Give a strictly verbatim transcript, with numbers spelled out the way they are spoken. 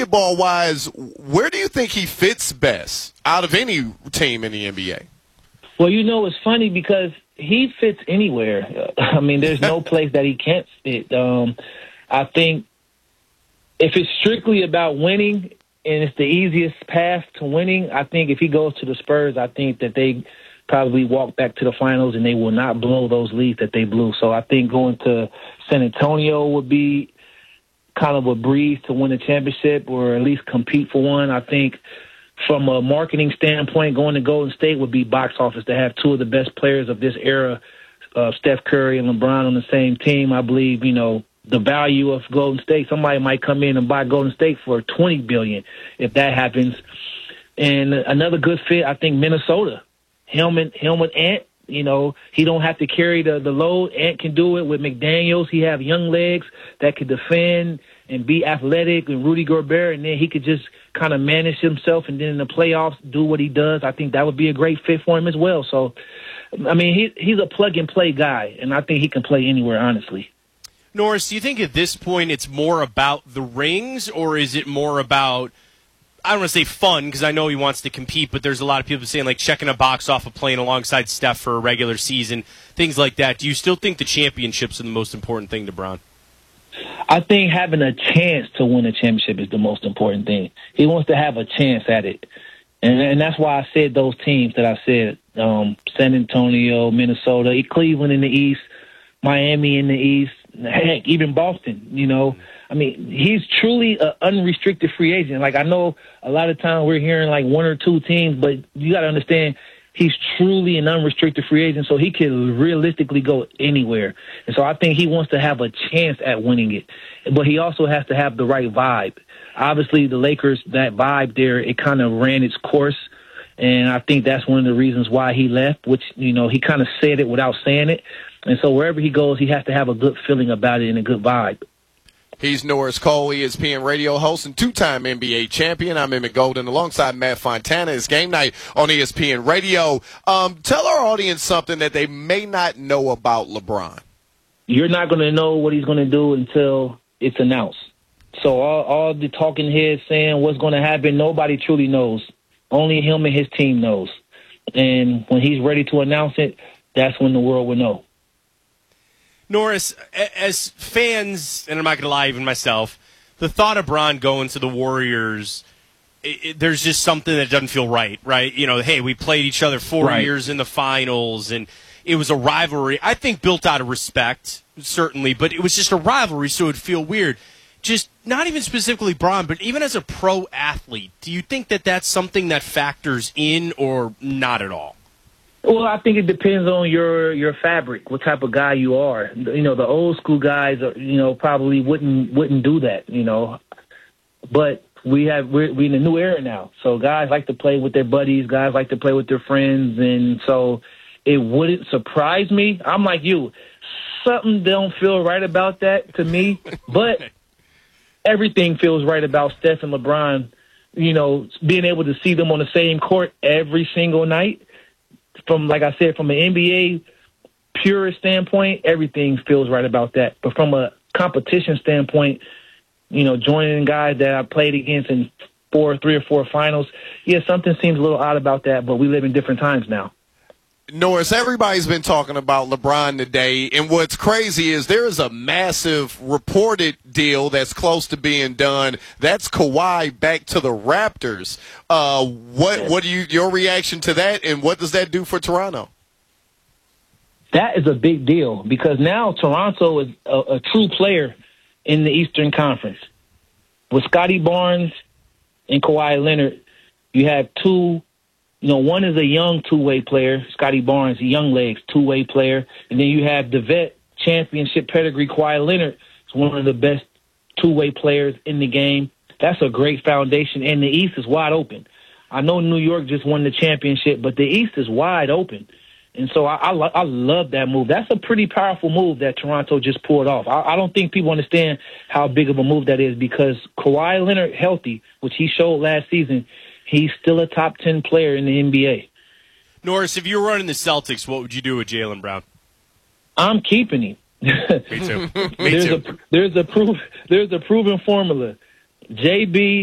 basketball-wise, where do you think he fits best out of any team in the N B A? Well, you know, it's funny because he fits anywhere. I mean, there's no place that he can't fit. Um, I think if it's strictly about winning and it's the easiest path to winning, I think if he goes to the Spurs, I think that they probably walk back to the finals and they will not blow those leads that they blew. So I think going to San Antonio would be kind of a breeze to win a championship or at least compete for one. I think from a marketing standpoint, going to Golden State would be box office to have two of the best players of this era, uh, Steph Curry and LeBron on the same team. I believe, you know, the value of Golden State, somebody might come in and buy Golden State for twenty billion dollars if that happens. And another good fit, I think Minnesota. Helmet, helmet Ant, you know, he don't have to carry the, the load. Ant can do it with McDaniels. He have young legs that could defend and be athletic, and Rudy Gobert, and then he could just kind of manage himself and then in the playoffs do what he does. I think that would be a great fit for him as well. So, I mean, he, he's a plug-and-play guy, and I think he can play anywhere, honestly. Norris, do you think at this point it's more about the rings, or is it more about, I don't want to say fun because I know he wants to compete, but there's a lot of people saying like checking a box off of playing alongside Steph for a regular season, things like that. Do you still think the championships are the most important thing to Bron? I think having a chance to win a championship is the most important thing. He wants to have a chance at it. And, and that's why I said those teams that I said, um, San Antonio, Minnesota, Cleveland in the East, Miami in the East, heck, even Boston, you know. I mean, he's truly an unrestricted free agent. Like, I know a lot of times we're hearing like one or two teams, but you got to understand he's truly an unrestricted free agent, so he can realistically go anywhere. And so I think he wants to have a chance at winning it. But he also has to have the right vibe. Obviously, the Lakers, that vibe there, it kind of ran its course. And I think that's one of the reasons why he left, which, you know, he kind of said it without saying it. And so wherever he goes, he has to have a good feeling about it and a good vibe. He's Norris Cole, E S P N radio host and two-time N B A champion. I'm Emmett Golden alongside Matt Fontana. It's game night on E S P N radio. Um, tell our audience something that they may not know about LeBron. You're not going to know what he's going to do until it's announced. So all, all the talking heads saying what's going to happen, nobody truly knows. Only him and his team knows. And when he's ready to announce it, that's when the world will know. Norris, as fans, and I'm not going to lie, even myself, the thought of Bron going to the Warriors, it, it, there's just something that doesn't feel right, right? You know, hey, we played each other four right. years in the finals, and it was a rivalry, I think built out of respect, certainly, but it was just a rivalry, so it would feel weird. Just not even specifically Bron, but even as a pro athlete, do you think that that's something that factors in or not at all? Well, I think it depends on your your fabric, what type of guy you are. You know, the old school guys, are, you know, probably wouldn't wouldn't do that. You know, but we have we're, we're in a new era now, so guys like to play with their buddies, guys like to play with their friends, and so it wouldn't surprise me. I'm like you, something don't feel right about that to me, but everything feels right about Steph and LeBron. You know, being able to see them on the same court every single night. From, like I said, from an N B A purist standpoint, everything feels right about that. But from a competition standpoint, you know, joining guys that I played against in four, three or four finals, yeah, something seems a little odd about that, but we live in different times now. Norris, everybody's been talking about LeBron today, and what's crazy is there is a massive reported deal that's close to being done. That's Kawhi back to the Raptors. Uh, what what do you your reaction to that, and what does that do for Toronto? That is a big deal because now Toronto is a, a true player in the Eastern Conference. With Scotty Barnes and Kawhi Leonard, you have two. You know, one is a young two-way player, Scotty Barnes, a young legs two-way player. And then you have the vet championship pedigree, Kawhi Leonard, is one of the best two-way players in the game. That's a great foundation, and the East is wide open. I know New York just won the championship, but the East is wide open. And so I, I, lo- I love that move. That's a pretty powerful move that Toronto just pulled off. I, I don't think people understand how big of a move that is because Kawhi Leonard healthy, which he showed last season, he's still a top ten player in the N B A. Norris, if you were running the Celtics, what would you do with Jaylen Brown? I'm keeping him. Me too. Me there's too. A, there's a proof. There's a proven formula. J B